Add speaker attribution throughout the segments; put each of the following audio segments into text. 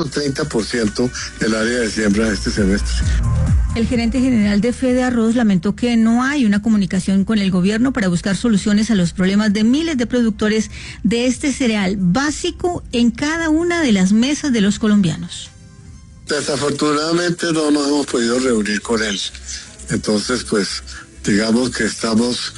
Speaker 1: menos 30% el área de siembra este semestre.
Speaker 2: El gerente general de Fede Arroz lamentó que no hay una comunicación con el gobierno para buscar soluciones a los problemas de miles de productores de este cereal básico en cada una de las mesas de los colombianos.
Speaker 1: Desafortunadamente no nos hemos podido reunir con él. Entonces, pues, digamos que estamos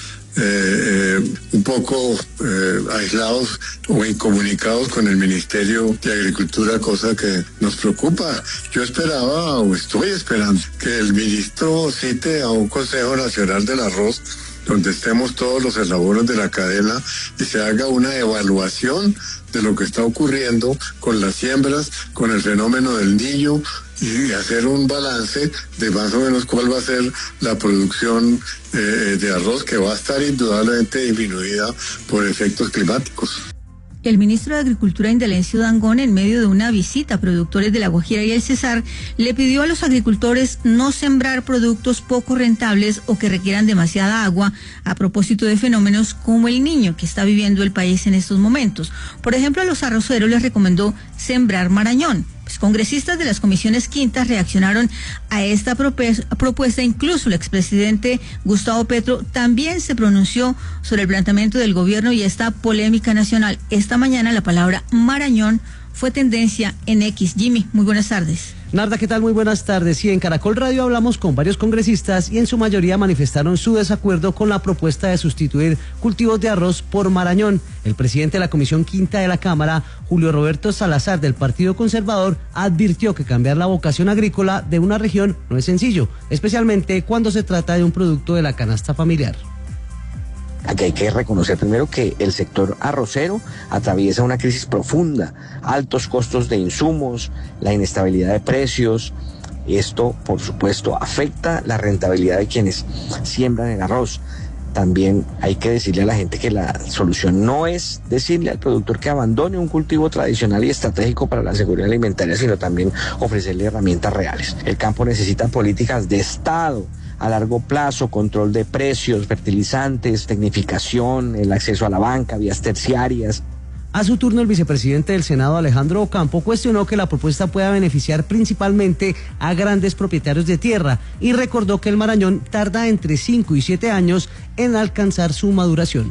Speaker 1: un poco aislados o incomunicados con el Ministerio de Agricultura, cosa que nos preocupa. Yo esperaba o estoy esperando que el ministro cite a un Consejo Nacional del Arroz donde estemos todos los eslabones de la cadena y se haga una evaluación de lo que está ocurriendo con las siembras, con el fenómeno del niño, y hacer un balance de más o menos cuál va a ser la producción de arroz, que va a estar indudablemente disminuida por efectos climáticos.
Speaker 2: El ministro de Agricultura, Indalecio Dangond, en medio de una visita a productores de La Guajira y el Cesar, le pidió a los agricultores no sembrar productos poco rentables o que requieran demasiada agua a propósito de fenómenos como el niño que está viviendo el país en estos momentos. Por ejemplo, a los arroceros les recomendó sembrar marañón. Pues congresistas de las comisiones quintas reaccionaron a esta propuesta. Incluso el expresidente Gustavo Petro también se pronunció sobre el planteamiento del gobierno y esta polémica nacional. Esta mañana la palabra marañón fue tendencia en X. Jimmy, muy buenas tardes.
Speaker 3: Narda, ¿qué tal? Muy buenas tardes. Sí, en Caracol Radio hablamos con varios congresistas y en su mayoría manifestaron su desacuerdo con la propuesta de sustituir cultivos de arroz por marañón. El presidente de la Comisión Quinta de la Cámara, Julio Roberto Salazar, del Partido Conservador, advirtió que cambiar la vocación agrícola de una región no es sencillo, especialmente cuando se trata de un producto de la canasta familiar.
Speaker 4: Aquí hay que reconocer primero que el sector arrocero atraviesa una crisis profunda, altos costos de insumos, la inestabilidad de precios. Esto, por supuesto, afecta la rentabilidad de quienes siembran el arroz. También hay que decirle a la gente que la solución no es decirle al productor que abandone un cultivo tradicional y estratégico para la seguridad alimentaria, sino también ofrecerle herramientas reales. El campo necesita políticas de Estado a largo plazo, control de precios, fertilizantes, tecnificación, el acceso a la banca, vías terciarias.
Speaker 3: A su turno, el vicepresidente del Senado, Alejandro Ocampo, cuestionó que la propuesta pueda beneficiar principalmente a grandes propietarios de tierra y recordó que el marañón tarda entre 5 y 7 años en alcanzar su maduración.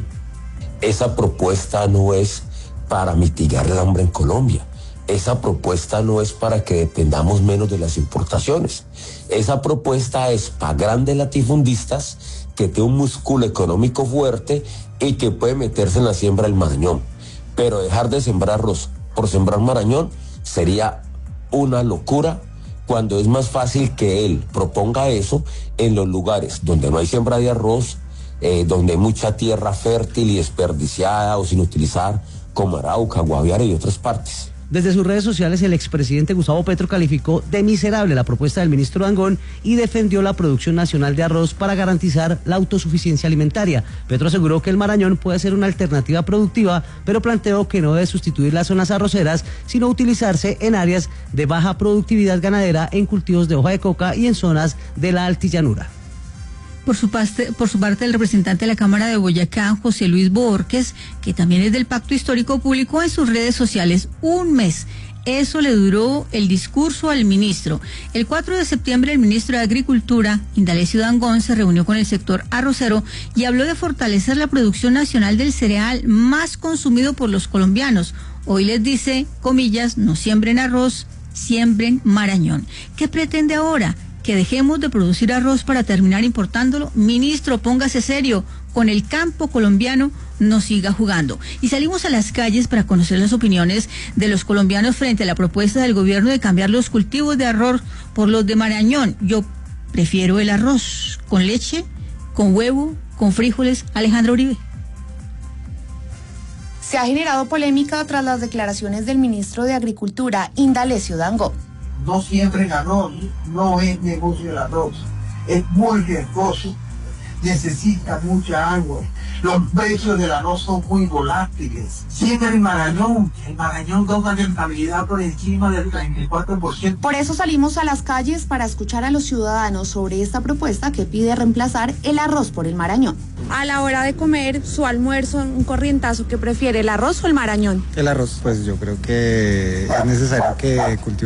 Speaker 5: Esa propuesta no es para mitigar el hambre en Colombia. Esa propuesta no es para que dependamos menos de las importaciones. Esa propuesta es para grandes latifundistas que tienen un músculo económico fuerte y que puede meterse en la siembra del marañón. Pero dejar de sembrar arroz por sembrar marañón sería una locura, cuando es más fácil que él proponga eso en los lugares donde no hay siembra de arroz, donde hay mucha tierra fértil y desperdiciada o sin utilizar, como Arauca, Guaviare y otras partes.
Speaker 3: Desde sus redes sociales, el expresidente Gustavo Petro calificó de miserable la propuesta del ministro Dangond y defendió la producción nacional de arroz para garantizar la autosuficiencia alimentaria. Petro aseguró que el marañón puede ser una alternativa productiva, pero planteó que no debe sustituir las zonas arroceras, sino utilizarse en áreas de baja productividad ganadera, en cultivos de hoja de coca y en zonas de la altillanura.
Speaker 2: Por su parte, el representante de la Cámara de Boyacá, José Luis Borges, que también es del Pacto Histórico, publicó en sus redes sociales un mes. Eso le duró el discurso al ministro. El 4 de septiembre, el ministro de Agricultura, Indalecio Dangond, se reunió con el sector arrocero y habló de fortalecer la producción nacional del cereal más consumido por los colombianos. Hoy les dice, comillas, no siembren arroz, siembren marañón. ¿Qué pretende ahora? ¿Que dejemos de producir arroz para terminar importándolo? Ministro, póngase serio, con el campo colombiano no siga jugando. Y salimos a las calles para conocer las opiniones de los colombianos frente a la propuesta del gobierno de cambiar los cultivos de arroz por los de marañón. Yo prefiero el arroz con leche, con huevo, con frijoles. Alejandra Uribe.
Speaker 6: Se ha generado polémica tras las declaraciones del ministro de Agricultura, Indalecio Dangond.
Speaker 7: No siembren arroz, no es negocio el arroz, es muy riesgoso, necesita mucha agua, los precios del arroz son muy volátiles. Siembra el marañón da una rentabilidad por encima del 34%.
Speaker 6: Por eso salimos a las calles para escuchar a los ciudadanos sobre esta propuesta que pide reemplazar el arroz por el marañón. A la hora de comer su almuerzo, un corrientazo, ¿qué prefiere, el arroz o el marañón?
Speaker 8: El arroz, pues yo creo que es necesario que cultivemos